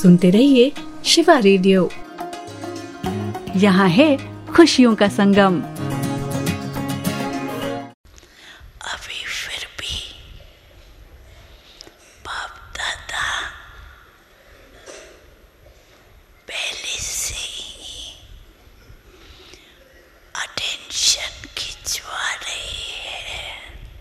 सुनते रहिए शिवा रेडियो। यहाँ है खुशियों का संगम। अभी फिर भी बाप दादा पहले से ही अटेंशन खिंचवा रहे हैं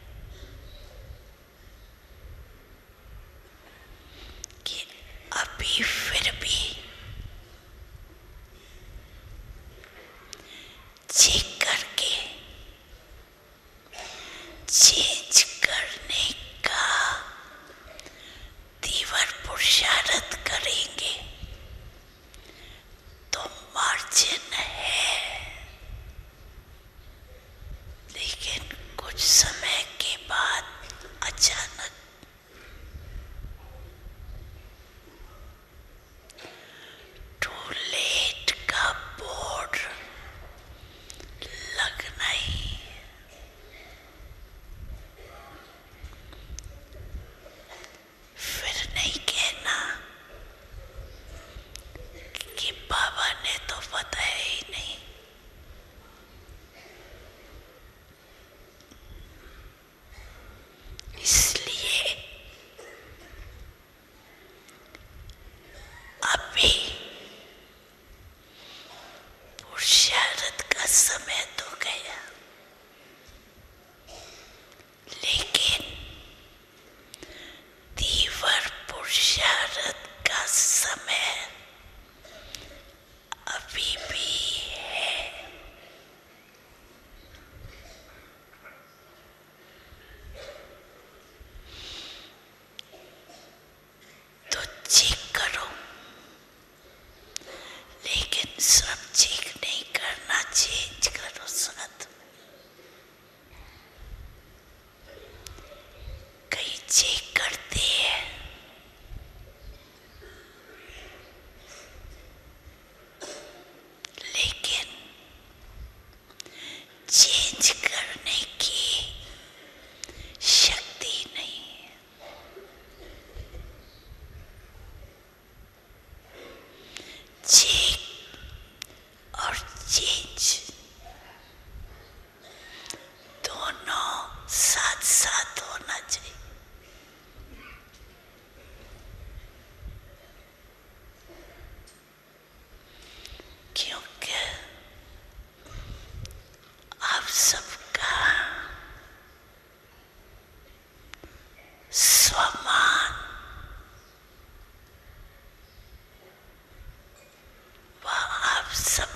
कि अभी फिर भी चेक करके चेंज करने का तीव्र पुरुषार्थ करेंगे तो मार्जिन है, लेकिन कुछ समय के बाद अचानक टू लेट का बोर्ड लगना ही फिर नहीं कहना कि बाबा ने तो बताया ही नहीं। इसलिए अभी पुरुषार्थ का समय तो गया, लेकिन तीव्र पुरुषार्थ का समय अभी